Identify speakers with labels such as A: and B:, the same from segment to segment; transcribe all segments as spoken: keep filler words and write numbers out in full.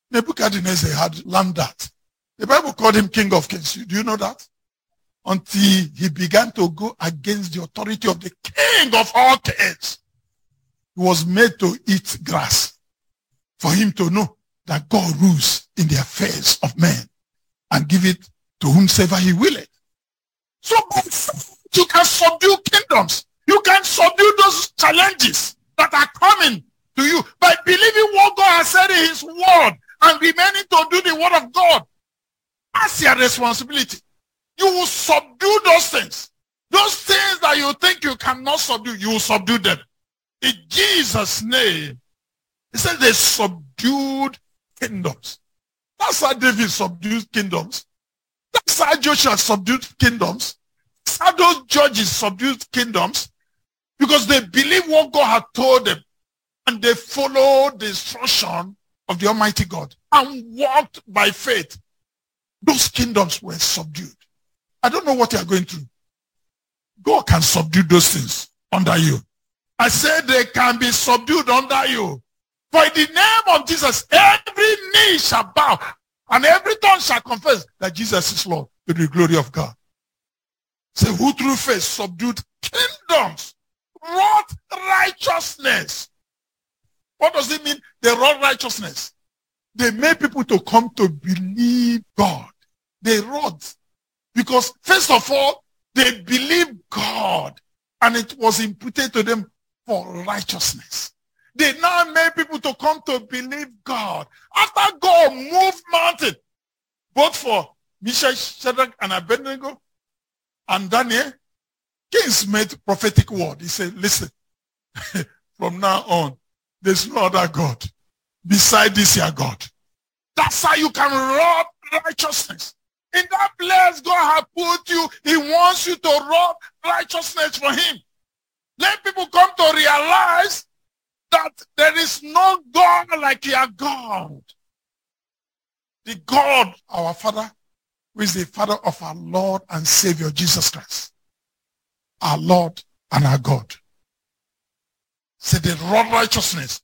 A: Nebuchadnezzar had learned that. The Bible called him King of Kings. Do you know that? Until he began to go against the authority of the King of all kings. He was made to eat grass for him to know that God rules in the affairs of men and give it to whomsoever he willeth. So you can subdue kingdoms. You can subdue those challenges that are coming to you by believing what God has said in his word and remaining to do the word of God. That's your responsibility. You will subdue those things. Those things that you think you cannot subdue, you will subdue them. In Jesus' name. He said they subdued kingdoms. That's how David subdued kingdoms. That's how Joshua subdued kingdoms. That's how those judges subdued kingdoms. Because they believe what God had told them. And they followed the instruction of the Almighty God. And walked by faith. Those kingdoms were subdued. I don't know what you are going through. God can subdue those things under you. I said they can be subdued under you. For in the name of Jesus, every knee shall bow and every tongue shall confess that Jesus is Lord to the glory of God. Say, who through faith subdued kingdoms, wrought righteousness. What does it mean? They wrought righteousness. They made people to come to believe God. They wrought. Because first of all, they believed God and it was imputed to them for righteousness. They now made people to come to believe God. After God moved mountain, both for Meshach, Shadrach, and Abednego, and Daniel, kings made prophetic word. He said, listen, from now on, there's no other God beside this your God. That's how you can rob righteousness. In that place God has put you, he wants you to rob righteousness for him. Let people come to realize that there is no God like your God. The God, our Father, who is the Father of our Lord and Savior, Jesus Christ. Our Lord and our God. Say the rob righteousness.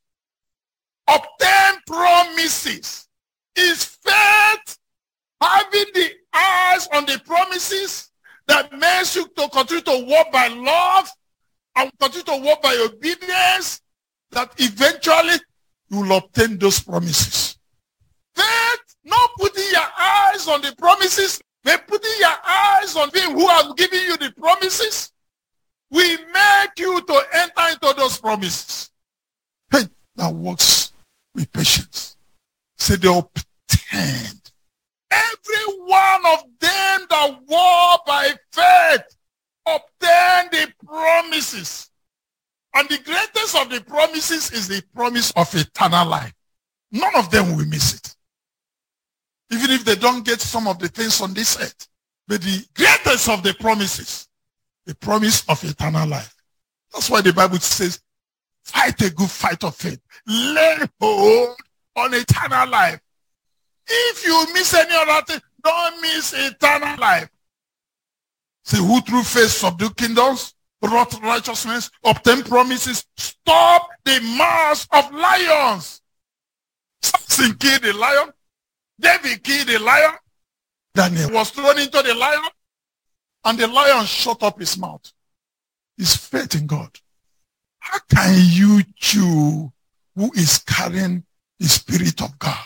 A: Obtain promises. Is faith having the eyes on the promises that makes you to continue to walk by love and continue to walk by obedience, that eventually you will obtain those promises. Faith, not putting your eyes on the promises, but putting your eyes on him who has given you the promises, will make you to enter into those promises. Faith that works with patience. Say they obtained. Every one of them that walk by faith obtain the promises. And the greatest of the promises is the promise of eternal life. None of them will miss it. Even if they don't get some of the things on this earth. But the greatest of the promises, the promise of eternal life. That's why the Bible says, fight a good fight of faith. Lay hold on eternal life. If you miss any other thing, don't miss eternal life. Say, who through faith subdue kingdoms, wrought righteousness, obtain promises, stop the mouths of lions. Samson killed the lion. David killed the lion. Daniel was thrown into the lion. And the lion shut up his mouth. His faith in God. How can you chew who is carrying the Spirit of God?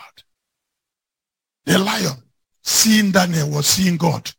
A: The lion, seeing Daniel, was seeing God.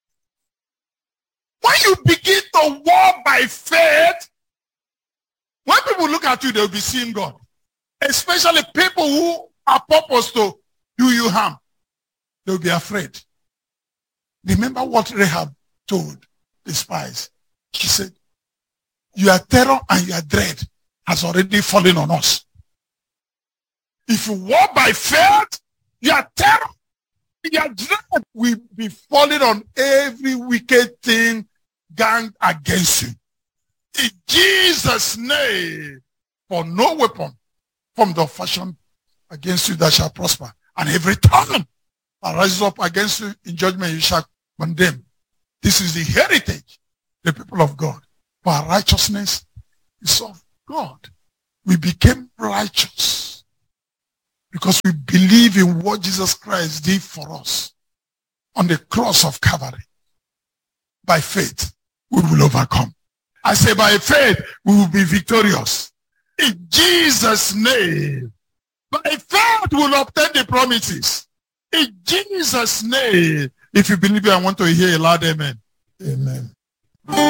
A: When you begin to walk by faith, when people look at you, they'll be seeing God. Especially people who are purposed to do you harm. They'll be afraid. Remember what Rahab told the spies. She said, your terror and your dread has already fallen on us. If you walk by faith, your terror, your dread will be falling on every wicked thing gang against you. In Jesus' name, for no weapon from the fashion against you that shall prosper. And every tongue that rises up against you in judgment you shall condemn. This is the heritage, the people of God. For our righteousness is of God. We became righteous Because we believe in what Jesus Christ did for us on the cross of Calvary. By faith, we will overcome. I say by faith, we will be victorious. In Jesus' name. By faith, we will obtain the promises. In Jesus' name. If you believe it, I want to hear a loud amen. Amen.